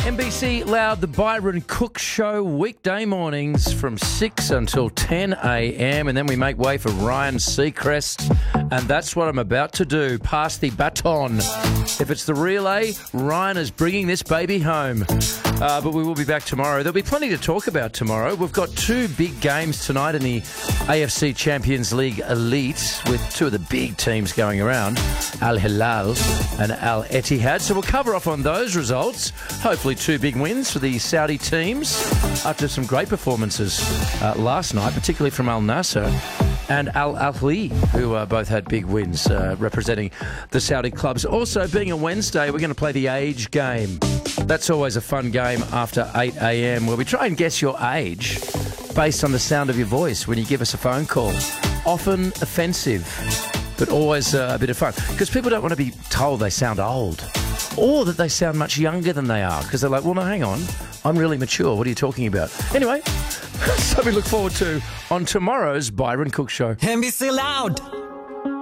NBC Loud, the Byron Cook Show, weekday mornings from 6 until 10 a.m. And then we make way for Ryan Seacrest. And that's what I'm about to do, pass the baton. If it's the relay, Ryan is bringing this baby home. But we will be back tomorrow. There'll be plenty to talk about tomorrow. We've got two big games tonight in the AFC Champions League Elite with two of the big teams going around, Al Hilal and Al Ittihad. So we'll cover off on those results. Hopefully two big wins for the Saudi teams after some great performances last night, particularly from Al Nassr and Al Ahly, who both had big wins representing the Saudi clubs. Also, being a Wednesday, we're going to play the age game. That's always a fun game after 8 a.m. where we try and guess your age based on the sound of your voice when you give us a phone call. Often offensive, but always a bit of fun. Because people don't want to be told they sound old or that they sound much younger than they are, because they're like, well, no, hang on, I'm really mature. What are you talking about? Anyway, so we look forward to on tomorrow's Byron Cook Show. NBC Loud.